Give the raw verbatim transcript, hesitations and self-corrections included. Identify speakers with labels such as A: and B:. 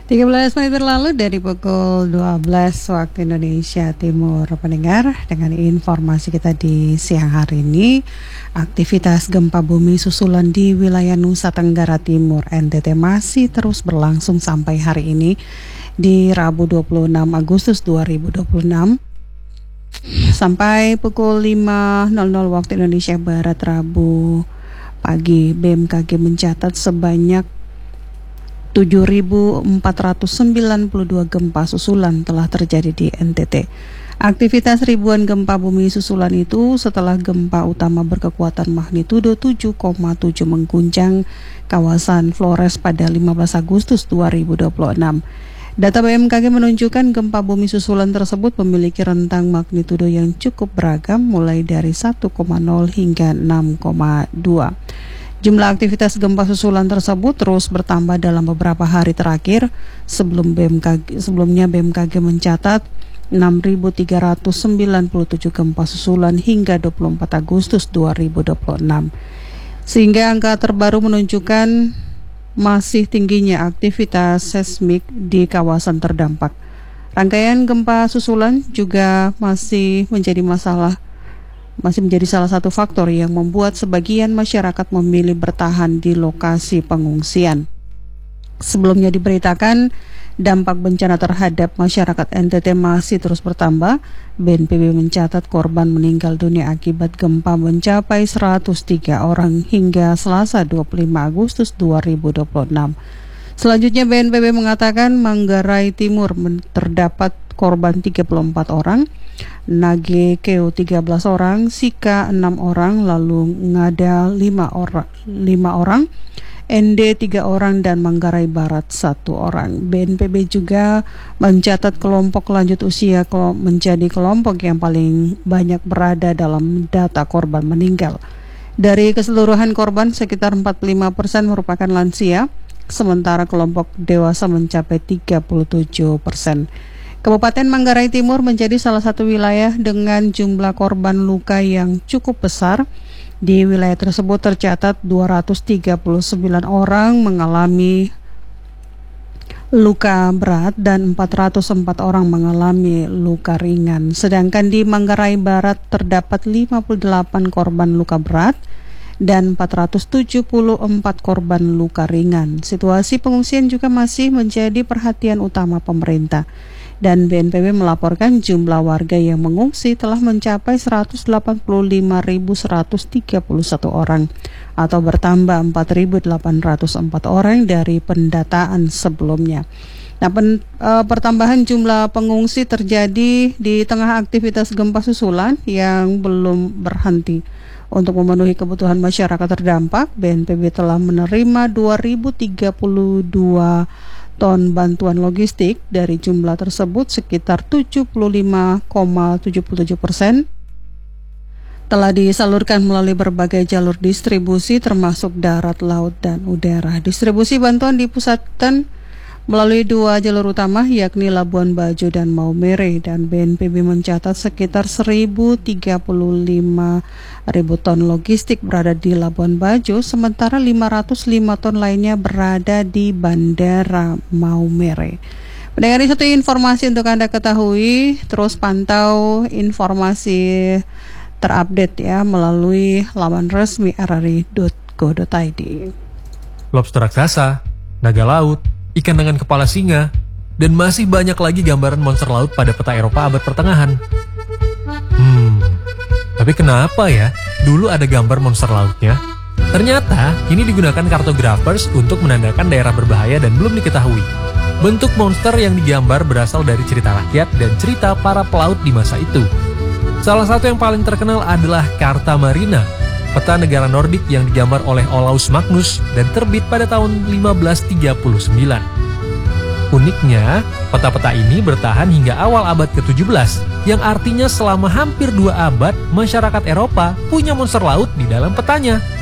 A: tiga belas menit berlalu dari pukul dua belas waktu Indonesia Timur. Pendengar, dengan informasi kita di siang hari ini, aktivitas gempa bumi susulan di wilayah Nusa Tenggara Timur N T T masih terus berlangsung sampai hari ini di Rabu dua puluh enam Agustus dua ribu dua puluh enam sampai pukul lima waktu Indonesia Barat Rabu pagi. B M K G mencatat sebanyak tujuh ribu empat ratus sembilan puluh dua gempa susulan telah terjadi di N T T. Aktivitas ribuan gempa bumi susulan itu setelah gempa utama berkekuatan magnitudo tujuh koma tujuh mengguncang kawasan Flores pada lima belas Agustus dua ribu dua puluh enam. Data B M K G menunjukkan gempa bumi susulan tersebut memiliki rentang magnitudo yang cukup beragam, mulai dari satu koma nol hingga enam koma dua. Jumlah aktivitas gempa susulan tersebut terus bertambah dalam beberapa hari terakhir. Sebelum B M K G, sebelumnya B M K G mencatat enam ribu tiga ratus sembilan puluh tujuh gempa susulan hingga dua puluh empat Agustus dua ribu dua puluh enam. Sehingga angka terbaru menunjukkan masih tingginya aktivitas seismik di kawasan terdampak. Rangkaian gempa susulan juga masih menjadi masalah masih menjadi salah satu faktor yang membuat sebagian masyarakat memilih bertahan di lokasi pengungsian. Sebelumnya diberitakan dampak bencana terhadap masyarakat N T T masih terus bertambah. B N P B mencatat korban meninggal dunia akibat gempa mencapai seratus tiga orang hingga Selasa dua puluh lima Agustus dua ribu dua puluh enam. Selanjutnya B N P B mengatakan Manggarai Timur terdapat korban tiga puluh empat orang, Nage Keo tiga belas orang, Sika enam orang, lalu Ngada lima orang, lima orang, N D tiga orang, dan Manggarai Barat satu orang. B N P B juga mencatat kelompok lanjut usia menjadi kelompok yang paling banyak berada dalam data korban meninggal. Dari keseluruhan korban, sekitar empat puluh lima persen merupakan lansia, sementara kelompok dewasa mencapai tiga puluh tujuh persen. Kabupaten Manggarai Timur menjadi salah satu wilayah dengan jumlah korban luka yang cukup besar. Di wilayah tersebut tercatat dua ratus tiga puluh sembilan orang mengalami luka berat dan empat ratus empat orang mengalami luka ringan. Sedangkan di Manggarai Barat terdapat lima puluh delapan korban luka berat dan empat ratus tujuh puluh empat korban luka ringan. Situasi pengungsian juga masih menjadi perhatian utama pemerintah. Dan B N P B melaporkan jumlah warga yang mengungsi telah mencapai seratus delapan puluh lima ribu seratus tiga puluh satu orang atau bertambah empat ribu delapan ratus empat orang dari pendataan sebelumnya. Nah, pen, e, pertambahan jumlah pengungsi terjadi di tengah aktivitas gempa susulan yang belum berhenti. Untuk memenuhi kebutuhan masyarakat terdampak, B N P B telah menerima dua ribu tiga puluh dua ton bantuan logistik. Dari jumlah tersebut sekitar tujuh puluh lima koma tujuh tujuh persen telah disalurkan melalui berbagai jalur distribusi termasuk darat, laut, dan udara. Distribusi bantuan dipusatkan melalui dua jalur utama yakni Labuan Bajo dan Maumere, dan B N P B mencatat sekitar seribu tiga puluh lima ribu ton logistik berada di Labuan Bajo, sementara lima ratus lima ton lainnya berada di Bandara Maumere. Pendengar, ini satu informasi untuk Anda ketahui, terus pantau informasi terupdate ya melalui laman resmi r r i dot go dot i d.
B: Lobster raksasa, naga laut, ikan dengan kepala singa, dan masih banyak lagi gambaran monster laut pada peta Eropa abad pertengahan. Hmm, tapi kenapa ya dulu ada gambar monster lautnya? Ternyata ini digunakan cartographers untuk menandakan daerah berbahaya dan belum diketahui. Bentuk monster yang digambar berasal dari cerita rakyat dan cerita para pelaut di masa itu. Salah satu yang paling terkenal adalah Carta Marina, peta negara Nordik yang digambar oleh Olaus Magnus dan terbit pada tahun lima belas tiga puluh sembilan. Uniknya, peta-peta ini bertahan hingga awal abad ke tujuh belas, yang artinya selama hampir dua abad, masyarakat Eropa punya monster laut di dalam petanya.